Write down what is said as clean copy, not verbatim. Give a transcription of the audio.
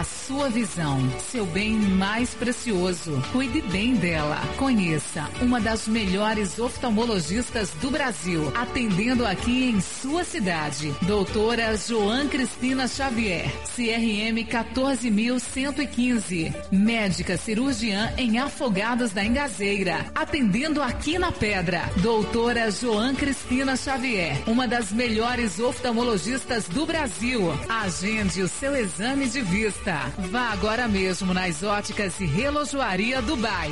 A sua visão, seu bem mais precioso. Cuide bem dela. Conheça uma das melhores oftalmologistas do Brasil, atendendo aqui em sua cidade. Doutora Joan Cristina Xavier, CRM 14115. Médica cirurgiã em Afogados da Engazeira, atendendo aqui na Pedra. Doutora Joan Cristina Xavier, uma das melhores oftalmologistas do Brasil. Agende o seu exame de vista. Vá agora mesmo nas Óticas e Relojoaria Dubai.